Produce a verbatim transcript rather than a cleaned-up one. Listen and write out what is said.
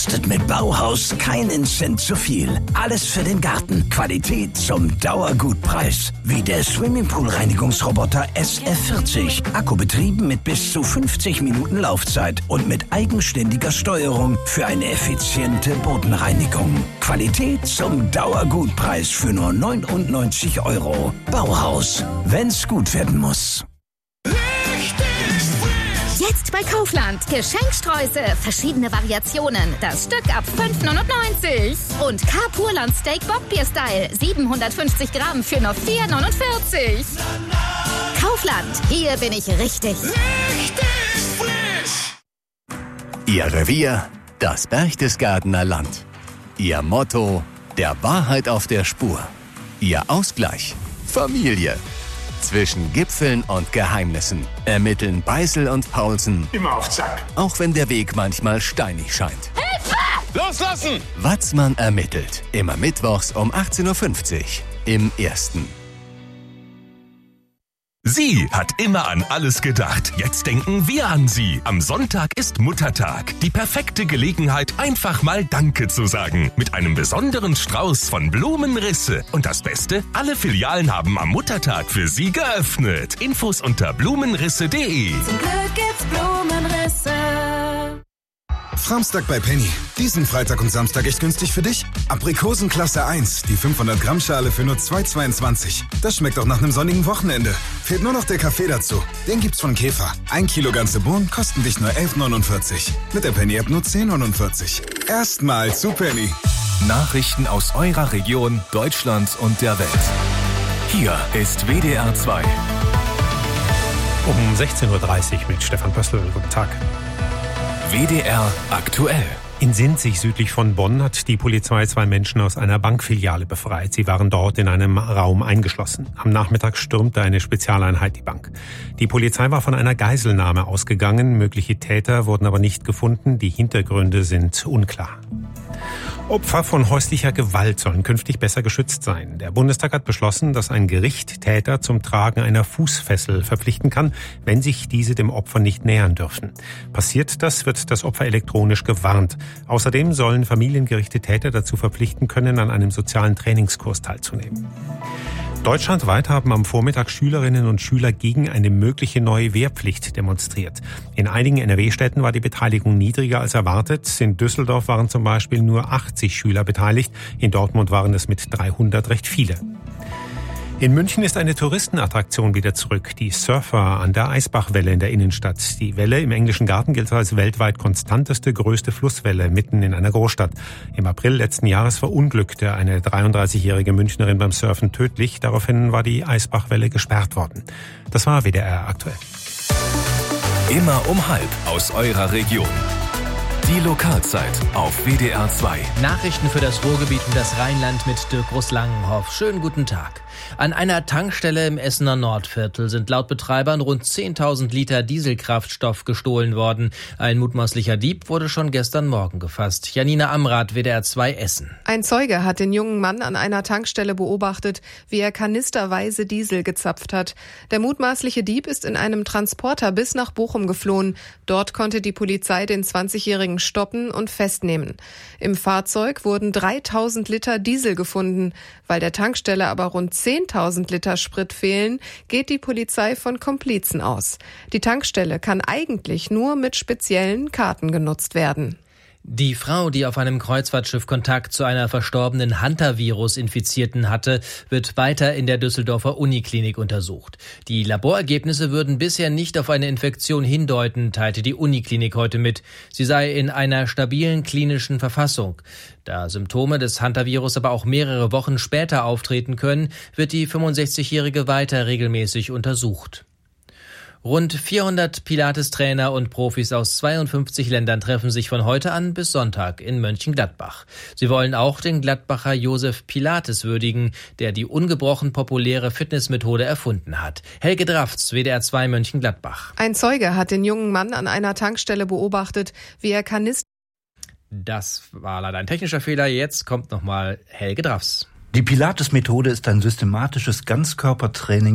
Mit Bauhaus keinen Cent zu viel. Alles für den Garten. Qualität zum Dauergutpreis. Wie der Swimmingpool-Reinigungsroboter S F vierzig. Akkubetrieben mit bis zu fünfzig Minuten Laufzeit und mit eigenständiger Steuerung für eine effiziente Bodenreinigung. Qualität zum Dauergutpreis für nur neunundneunzig Euro. Bauhaus. Wenn's gut werden muss. Jetzt bei Kaufland. Geschenkstreusel. Verschiedene Variationen. Das Stück ab fünf neunundneunzig. Und Carpurland Steak Bockbier-Style. siebenhundertfünfzig Gramm für nur vier neunundvierzig. Kaufland. Hier bin ich richtig. Richtig frisch. Ihr Revier, das Berchtesgadener Land. Ihr Motto, der Wahrheit auf der Spur. Ihr Ausgleich, Familie. Zwischen Gipfeln und Geheimnissen ermitteln Beißel und Paulsen. Immer auf Zack. Auch wenn der Weg manchmal steinig scheint. Hilfe! Loslassen! Watzmann ermittelt. Immer mittwochs um achtzehn Uhr fünfzig im Ersten. Sie hat immer an alles gedacht. Jetzt denken wir an Sie. Am Sonntag ist Muttertag. Die perfekte Gelegenheit, einfach mal Danke zu sagen. Mit einem besonderen Strauß von Blumenrisse. Und das Beste, alle Filialen haben am Muttertag für Sie geöffnet. Infos unter blumenrisse punkt de. Zum Glück gibt's Blumenrisse. Framstag bei Penny. Diesen Freitag und Samstag echt günstig für dich? Aprikosen Klasse eins, die fünfhundert Gramm Schale für nur zwei zweiundzwanzig. Das schmeckt auch nach einem sonnigen Wochenende. Fehlt nur noch der Kaffee dazu. Den gibt's von Käfer. Ein Kilo ganze Bohnen kosten dich nur elf neunundvierzig. Mit der Penny-App nur zehn neunundvierzig. Erstmal zu Penny. Nachrichten aus eurer Region, Deutschland und der Welt. Hier ist W D R zwei. Um sechzehn Uhr dreißig mit Stefan Pössl. Guten Tag. W D R aktuell. In Sinzig südlich von Bonn hat die Polizei zwei Menschen aus einer Bankfiliale befreit. Sie waren dort in einem Raum eingeschlossen. Am Nachmittag stürmte eine Spezialeinheit die Bank. Die Polizei war von einer Geiselnahme ausgegangen. Mögliche Täter wurden aber nicht gefunden. Die Hintergründe sind unklar. Opfer von häuslicher Gewalt sollen künftig besser geschützt sein. Der Bundestag hat beschlossen, dass ein Gericht Täter zum Tragen einer Fußfessel verpflichten kann, wenn sich diese dem Opfer nicht nähern dürfen. Passiert das, wird das Opfer elektronisch gewarnt. Außerdem sollen Familiengerichte Täter dazu verpflichten können, an einem sozialen Trainingskurs teilzunehmen. Deutschlandweit haben am Vormittag Schülerinnen und Schüler gegen eine mögliche neue Wehrpflicht demonstriert. In einigen N R W-Städten war die Beteiligung niedriger als erwartet. In Düsseldorf waren zum Beispiel nur achtzig Schüler beteiligt. In Dortmund waren es mit dreihundert recht viele. In München ist eine Touristenattraktion wieder zurück. Die Surfer an der Eisbachwelle in der Innenstadt. Die Welle im Englischen Garten gilt als weltweit konstanteste, größte Flusswelle mitten in einer Großstadt. Im April letzten Jahres verunglückte eine dreiunddreißigjährige Münchnerin beim Surfen tödlich. Daraufhin war die Eisbachwelle gesperrt worden. Das war W D R aktuell. Immer um halb aus eurer Region. Die Lokalzeit auf W D R zwei. Nachrichten für das Ruhrgebiet und das Rheinland mit Dirk Russ-Langenhoff. Schönen guten Tag. An einer Tankstelle im Essener Nordviertel sind laut Betreibern rund zehntausend Liter Dieselkraftstoff gestohlen worden. Ein mutmaßlicher Dieb wurde schon gestern Morgen gefasst. Janina Amrath, W D R zwei Essen. Ein Zeuge hat den jungen Mann an einer Tankstelle beobachtet, wie er kanisterweise Diesel gezapft hat. Der mutmaßliche Dieb ist in einem Transporter bis nach Bochum geflohen. Dort konnte die Polizei den zwanzigjährigen stoppen und festnehmen. Im Fahrzeug wurden dreitausend Liter Diesel gefunden. Weil der Tankstelle aber rund zehntausend Liter Sprit fehlen, geht die Polizei von Komplizen aus. Die Tankstelle kann eigentlich nur mit speziellen Karten genutzt werden. Die Frau, die auf einem Kreuzfahrtschiff Kontakt zu einer verstorbenen Hantavirus-Infizierten hatte, wird weiter in der Düsseldorfer Uniklinik untersucht. Die Laborergebnisse würden bisher nicht auf eine Infektion hindeuten, teilte die Uniklinik heute mit. Sie sei in einer stabilen klinischen Verfassung. Da Symptome des Hantavirus aber auch mehrere Wochen später auftreten können, wird die fünfundsechzigjährige weiter regelmäßig untersucht. Rund vierhundert Pilates-Trainer und Profis aus zweiundfünfzig Ländern treffen sich von heute an bis Sonntag in Mönchengladbach. Sie wollen auch den Gladbacher Josef Pilates würdigen, der die ungebrochen populäre Fitnessmethode erfunden hat. Helge Drafts, W D R zwei Mönchengladbach. Ein Zeuge hat den jungen Mann an einer Tankstelle beobachtet, wie er Kanister... Das war leider ein technischer Fehler. Jetzt kommt nochmal Helge Drafts. Die Pilates-Methode ist ein systematisches Ganzkörpertraining